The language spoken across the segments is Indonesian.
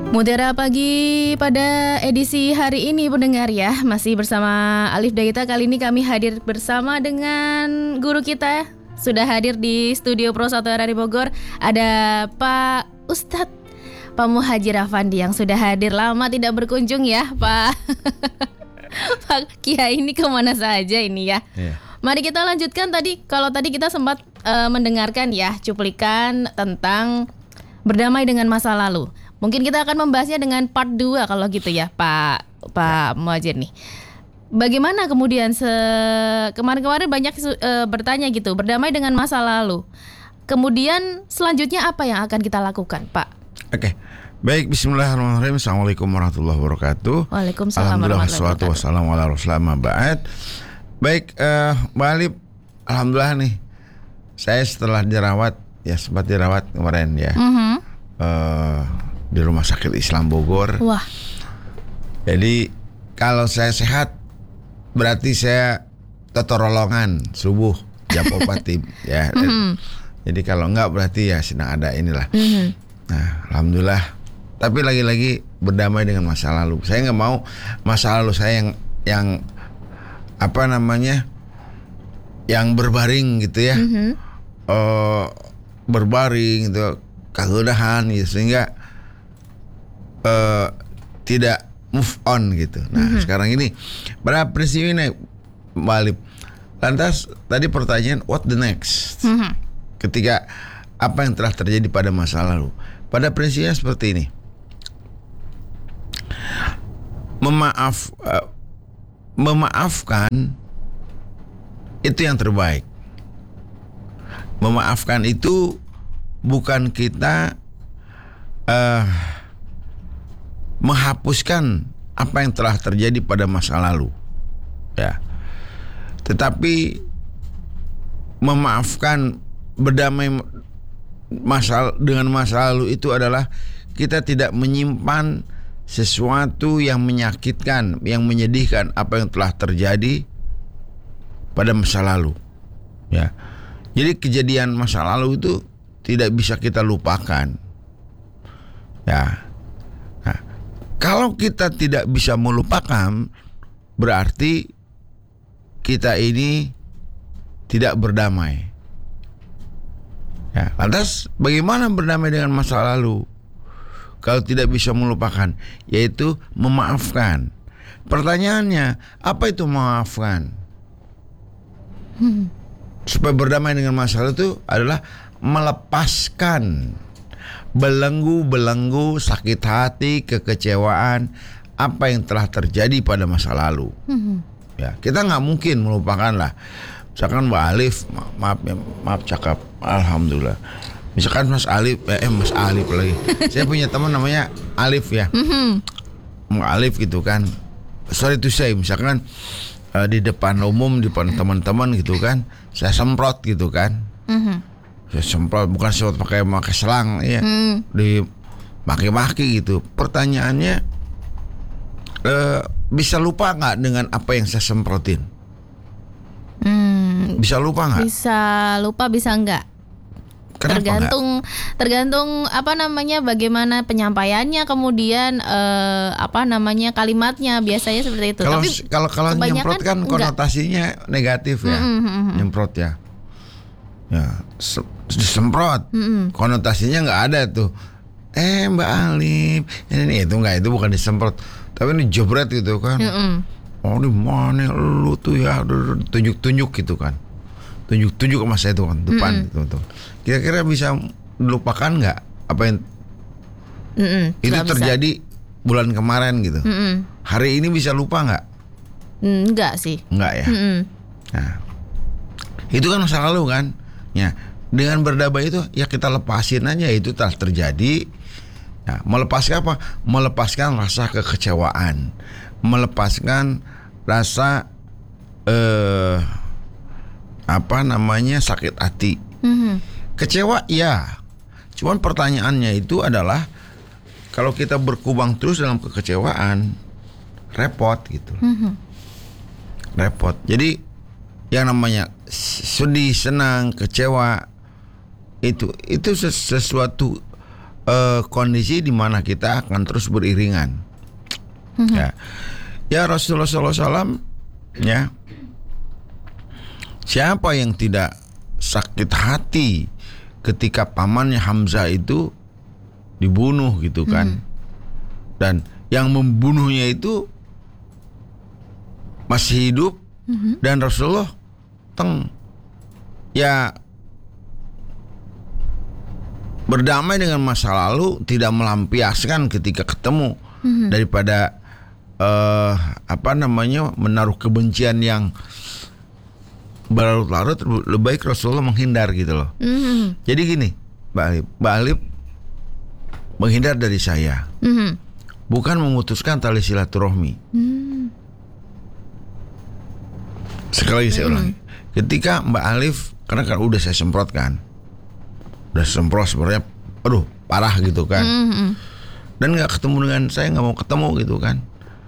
Mutiara Pagi pada edisi hari ini pendengar ya, masih bersama Alif Daita. Kali ini kami hadir bersama dengan guru kita. Sudah hadir di studio Pro 1 RRI Bogor. Ada Pak Ustadz Pak Muhajir Afandi yang sudah hadir lama tidak berkunjung ya Pak. Pak Kiai ini kemana saja ini ya. Mari kita lanjutkan tadi. Kalau tadi kita sempat mendengarkan ya cuplikan tentang berdamai dengan masa lalu. Mungkin kita akan membahasnya dengan part 2 kalau gitu ya Pak Muhajir nih. Bagaimana kemudian kemarin-kemarin banyak bertanya gitu, berdamai dengan masa lalu. Kemudian selanjutnya apa yang akan kita lakukan, Pak? Oke. Baik, bismillahirrahmanirrahim. Assalamualaikum warahmatullahi wabarakatuh. Waalaikumsalam Alhamdulillah warahmatullahi wabarakatuh. wassalamu ala rasulillah ba'd. Baik, Mbak Alif, alhamdulillah nih. Saya setelah dirawat, ya sempat dirawat kemarin ya. Di Rumah Sakit Islam Bogor. Wah. Jadi kalau saya sehat berarti saya totorolongan subuh jam 4 tim ya. Jadi kalau enggak berarti ya sedang ada inilah. Nah, alhamdulillah. Tapi lagi-lagi berdamai dengan masa lalu. Saya nggak mau masa lalu saya yang apa namanya, yang berbaring gitu ya. Berbaring gitu, kagedahan gitu, sehingga tidak move on gitu. Nah, sekarang ini pada prinsip ini balik. Lantas tadi pertanyaan what the next? Ketika apa yang telah terjadi pada masa lalu. Pada prinsipnya seperti ini. Memaafkan itu yang terbaik. Memaafkan itu bukan kita menghapuskan apa yang telah terjadi pada masa lalu, ya. Tetapi memaafkan, berdamai dengan masa lalu itu adalah kita tidak menyimpan sesuatu yang menyakitkan, yang menyedihkan apa yang telah terjadi pada masa lalu, ya. Jadi kejadian masa lalu itu tidak bisa kita lupakan, ya. Nah, kalau kita tidak bisa melupakan, berarti kita ini tidak berdamai. Ya, lantas bagaimana berdamai dengan masa lalu? Kalau tidak bisa melupakan, yaitu memaafkan. Pertanyaannya, apa itu memaafkan? Supaya berdamai dengan masa lalu itu adalah melepaskan belenggu-belenggu sakit hati, kekecewaan apa yang telah terjadi pada masa lalu. Ya, kita nggak mungkin melupakan lah. Misalkan Mbak Alif, maaf cakap, alhamdulillah. Misalkan Mas Alif lagi. Saya punya teman namanya Alif ya. Mbak Alif gitu kan. Sorry to say, misalkan di depan umum, di depan teman-teman gitu kan, saya semprot gitu kan. Saya semprot, bukan semprot pakai selang ya. Di maki-maki gitu. Pertanyaannya, bisa lupa nggak dengan apa yang saya semprotin? Bisa lupa nggak? Bisa lupa, bisa enggak? Kenapa Tergantung apa namanya, bagaimana penyampaiannya, kemudian apa namanya, kalimatnya, biasanya seperti itu. Kalau nyemprot kan konotasinya negatif ya. Nyemprot ya. Ya, disemprot. Konotasinya nggak ada tuh. Mbak Alif, ini itu enggak, itu bukan disemprot. Tapi ini jebret gitu kan. Oh, di mana lu tuh ya, tunjuk-tunjuk gitu kan. Tunjuk-tunjuk sama saya tuh kan, depan gitu tuh. Kira-kira bisa lupakan nggak apa yang itu terjadi bulan kemarin gitu? Hari ini bisa lupa nggak? Enggak sih. Enggak ya. Nah, itu kan masa lalu kan. Ya, dengan berdamai itu ya kita lepasin aja, itu telah terjadi. Nah, melepaskan apa? Melepaskan rasa kekecewaan, melepaskan rasa apa namanya, sakit hati. Kecewa ya. Cuman pertanyaannya itu adalah, kalau kita berkubang terus dalam kekecewaan, repot gitu. Repot. Jadi yang namanya sedih, senang, kecewa, itu sesuatu kondisi di mana kita akan terus beriringan. Ya Rasulullah SAW, ya, siapa yang tidak sakit hati ketika pamannya Hamzah itu dibunuh gitu kan, dan yang membunuhnya itu masih hidup, dan Rasulullah ya berdamai dengan masa lalu, tidak melampiaskan ketika ketemu, daripada menaruh kebencian yang berlarut-larut. Lebih baik Rasulullah menghindar gitu loh. Jadi gini, Mbak Alif, menghindar dari saya bukan memutuskan tali silaturahmi. Sekali lagi saya ulangi, ketika Mbak Alif, karena kan udah saya semprotkan, udah semprot sebenarnya, aduh parah gitu kan, dan nggak ketemu dengan saya, nggak mau ketemu gitu kan.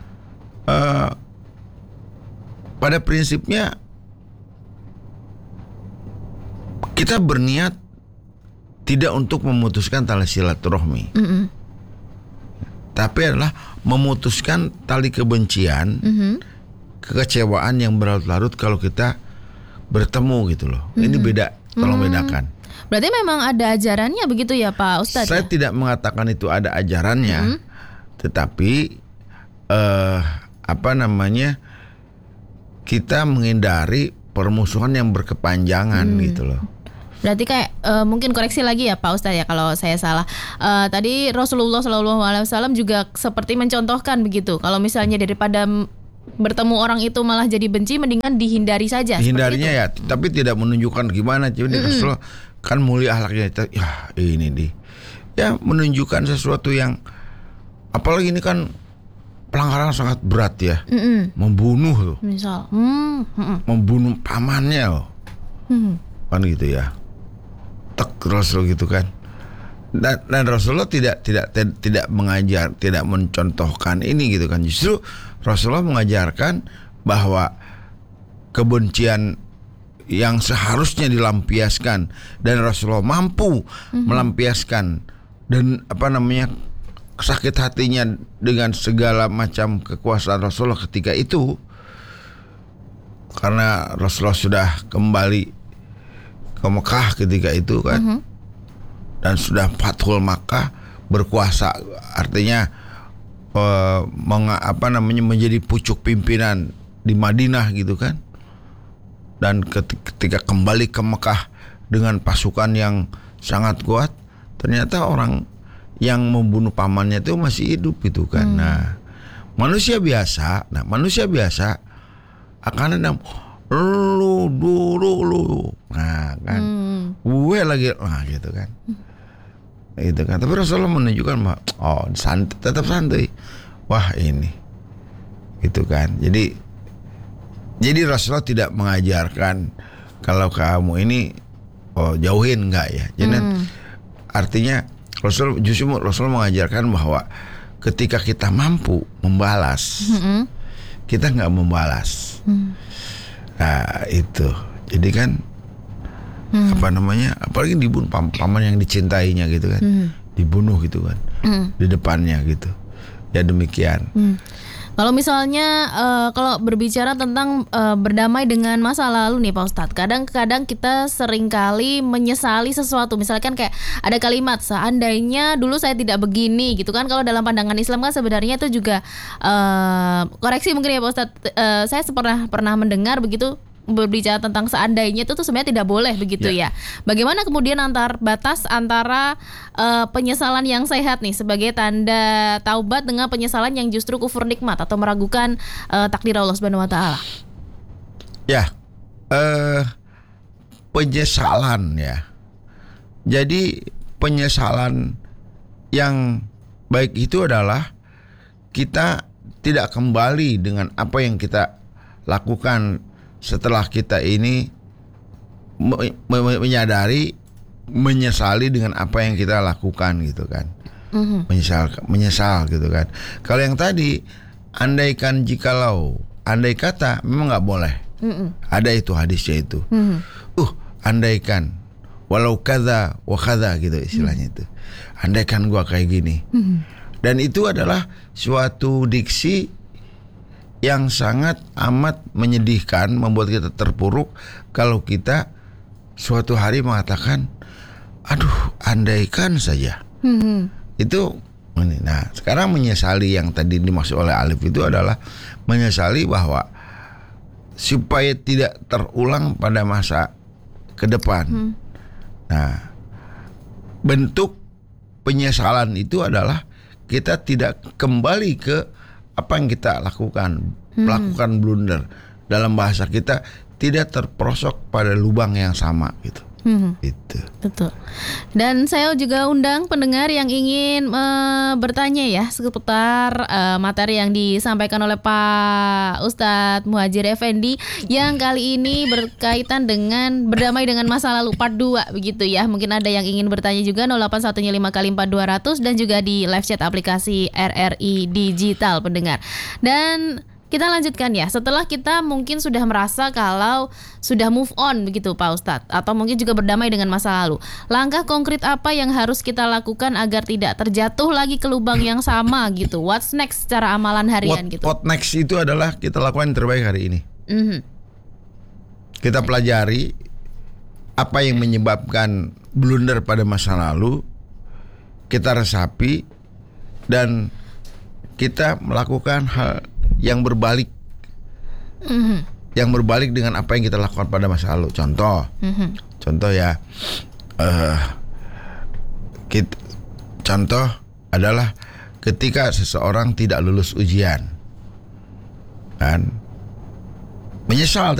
Pada prinsipnya kita berniat tidak untuk memutuskan tali silaturahmi, tapi adalah memutuskan tali kebencian, kekecewaan yang berlarut-larut kalau kita bertemu gitu loh. Ini beda, tolong bedakan. Berarti memang ada ajarannya begitu ya Pak Ustadz? Saya tidak mengatakan itu ada ajarannya, tetapi kita menghindari permusuhan yang berkepanjangan gitu loh. Berarti kayak mungkin koreksi lagi ya Pak Ustadz ya kalau saya salah. Tadi Rasulullah SAW juga seperti mencontohkan begitu. Kalau misalnya daripada bertemu orang itu malah jadi benci, mendingan dihindari saja. Hindarinya ya, tapi tidak menunjukkan gimana. Jadi Rasulullah kan mulia akhlaknya, ya ini nih, ya menunjukkan sesuatu yang, apalagi ini kan pelanggaran sangat berat ya, membunuh loh, misal, membunuh pamannya loh, kan gitu ya, Rasul gitu kan, dan Rasulullah tidak mengajar, tidak mencontohkan ini gitu kan. Justru Rasulullah mengajarkan bahwa kebencian yang seharusnya dilampiaskan, dan Rasulullah mampu melampiaskan, dan sakit hatinya dengan segala macam kekuasaan Rasulullah ketika itu, karena Rasulullah sudah kembali ke Mekah ketika itu kan, dan sudah Fathul Makkah, berkuasa, artinya menjadi pucuk pimpinan di Madinah gitu kan. Dan ketika kembali ke Mekah dengan pasukan yang sangat kuat, ternyata orang yang membunuh pamannya itu masih hidup gitu kan. Nah, manusia biasa akan ada lu dulu, nah kan, gue lagi, nah gitu kan, gitu kan. Tapi Rasulullah menunjukkan bahwa tetap santai, wah ini, gitu kan. Jadi Rasulullah tidak mengajarkan kalau kamu ini jauhin, enggak ya. Jadi artinya Rasulullah mengajarkan bahwa ketika kita mampu membalas, kita nggak membalas. Nah itu, jadi kan apalagi dibunuh paman yang dicintainya gitu kan, dibunuh gitu kan, di depannya gitu. Ya demikian. Kalau misalnya kalau berbicara tentang berdamai dengan masa lalu nih Pak Ustadz, kadang-kadang kita seringkali menyesali sesuatu. Misalkan kayak ada kalimat, seandainya dulu saya tidak begini gitu kan. Kalau dalam pandangan Islam kan sebenarnya itu juga koreksi mungkin ya Pak Ustadz, saya pernah mendengar begitu, berbicara tentang seandainya itu tuh sebenarnya tidak boleh begitu ya. Bagaimana kemudian batas antara penyesalan yang sehat nih sebagai tanda taubat dengan penyesalan yang justru kufur nikmat atau meragukan takdir Allah Subhanahu wa taala? Ya. Penyesalan ya. Jadi penyesalan yang baik itu adalah kita tidak kembali dengan apa yang kita lakukan setelah kita ini menyesali dengan apa yang kita lakukan gitu kan. Menyesal gitu kan. Kalau yang tadi, andai kata memang nggak boleh. Ada itu hadisnya itu. Andaikan walau kadza wa kadza gitu istilahnya itu. andaikan gua kayak gini. Dan itu adalah suatu diksi yang sangat amat menyedihkan, membuat kita terpuruk kalau kita suatu hari mengatakan, aduh, andaikan saja. Itu, nah sekarang menyesali yang tadi dimaksud oleh Alif itu adalah menyesali bahwa supaya tidak terulang pada masa ke depan. Nah, bentuk penyesalan itu adalah kita tidak kembali ke apa yang kita lakukan, melakukan blunder. Dalam bahasa kita tidak terperosok pada lubang yang sama gitu. Itu. Betul. Dan saya juga undang pendengar yang ingin bertanya ya seputar materi yang disampaikan oleh Pak Ustadz Muhajir Effendi yang kali ini berkaitan dengan berdamai dengan masa lalu part 2 begitu ya. Mungkin ada yang ingin bertanya juga 0815 kali 4200 dan juga di live chat aplikasi RRI Digital pendengar. Dan kita lanjutkan ya, setelah kita mungkin sudah merasa kalau sudah move on begitu Pak Ustadz, atau mungkin juga berdamai dengan masa lalu. Langkah konkret apa yang harus kita lakukan agar tidak terjatuh lagi ke lubang yang sama gitu? What's next secara amalan harian gitu? What next itu adalah kita lakukan yang terbaik hari ini. Kita pelajari apa yang menyebabkan blunder pada masa lalu, kita resapi, dan kita melakukan hal yang berbalik, yang berbalik dengan apa yang kita lakukan pada masa lalu. Contoh ya, contoh adalah ketika seseorang tidak lulus ujian, kan, menyesal.